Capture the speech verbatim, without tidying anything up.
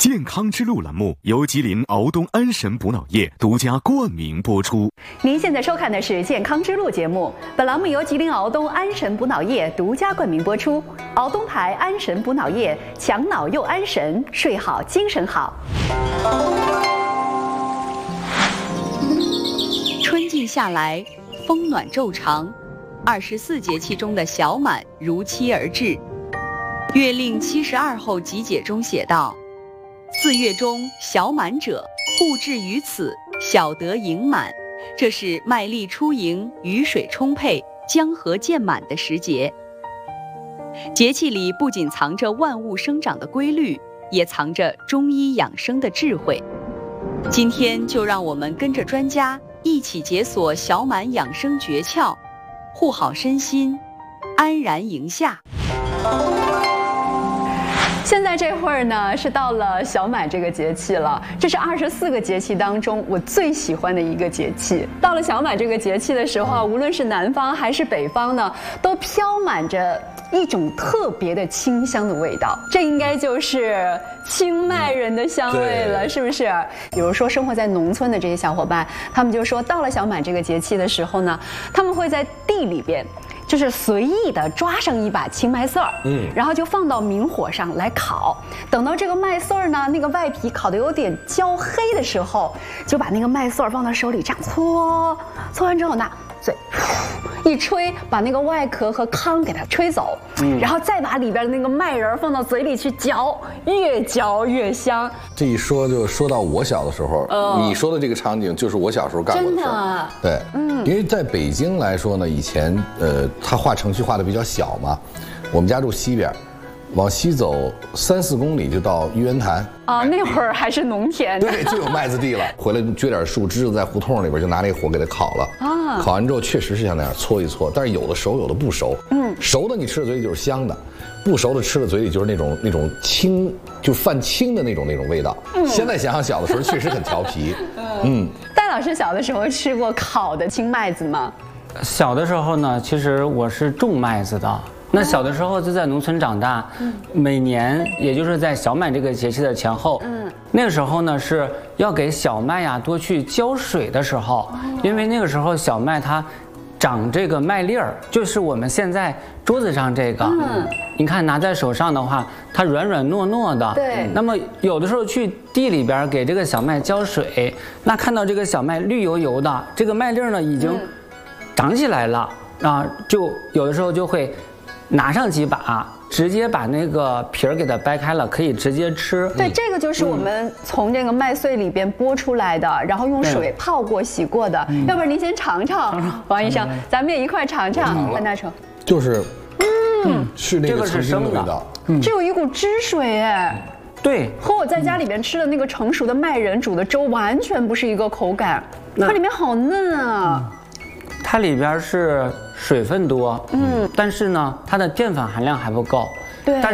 健康之路栏目由吉林敖东安神补脑液独家冠名播出。 您现在收看的是《健康之路》节目，本栏目由吉林敖东安神补脑液独家冠名播出。敖东牌安神补脑液，强脑又安神，睡好精神好。春季下来，风暖昼长，二十四节气中的小满如期而至。月令七十二候集解中写道：四月中小满者，故至于此，小得盈满。这是麦粒出盈，雨水充沛，江河渐满的时节。节气里不仅藏着万物生长的规律，也藏着中医养生的智慧。今天就让我们跟着专家一起解锁小满养生诀窍，护好身心，安然迎夏。现在这会儿呢，是到了小满这个节气了。这是二十四个节气当中我最喜欢的一个节气。到了小满这个节气的时候，无论是南方还是北方呢，都飘满着一种特别的清香的味道。这应该就是清迈人的香味了，是不是？比如说生活在农村的这些小伙伴，他们就说，到了小满这个节气的时候呢，他们会在地里边就是随意的抓上一把青麦穗儿，嗯，然后就放到明火上来烤。等到这个麦穗儿呢，那个外皮烤得有点焦黑的时候，就把那个麦穗儿放到手里这样搓，搓完之后拿嘴一吹，把那个外壳和糠给它吹走，嗯，然后再把里边的那个麦仁放到嘴里去嚼，越嚼越香。 这一说就说到我小的时候，呃、你说的这个场景就是我小时候干过的事儿。真的，对，嗯，因为在北京来说呢，以前呃，它划城区划的比较小嘛，我们家住西边，往西走三四公里就到玉渊潭啊，那会儿还是农田， 对，就有麦子地了。回来撅点树枝子在胡同里边，就拿那个火给它烤了啊。烤完之后确实是像那样搓一搓，但是有的熟，有的不熟。嗯，熟的你吃的嘴里就是香的，不熟的吃的嘴里就是那种那种清，就泛青的那种那种味道。嗯，现在想想小的时候确实很调皮。嗯，戴老师小的时候吃过烤的青麦子吗？ 小的时候呢，其实我是种麦子的。那小的时候就在农村长大，嗯，每年也就是在小满这个节气的前后，嗯，那个时候呢是要给小麦呀多去浇水的时候，哦，因为那个时候小麦它长这个麦粒儿，就是我们现在桌子上这个，嗯，你看拿在手上的话，它软软糯糯的， 对。 那么有的时候去地里边给这个小麦浇水，那看到这个小麦绿油油的，这个麦粒儿呢已经长起来了，啊，就有的时候就会拿上几把，直接把那个皮儿给它掰开了，可以直接吃。 对，这个就是我们从这个麦穗里边剥出来的，然后用水泡过、洗过的。要不然您先尝尝，王医生，咱们也一块尝尝。潘大成， 就是，嗯，是那个生的味道， 这有一股汁水哎。 对， 和我在家里边吃的那个成熟的麦仁煮的粥完全不是一个口感，它里面好嫩啊。 它里边是水分多，嗯，但是呢，它的淀粉含量还不够， 对。但是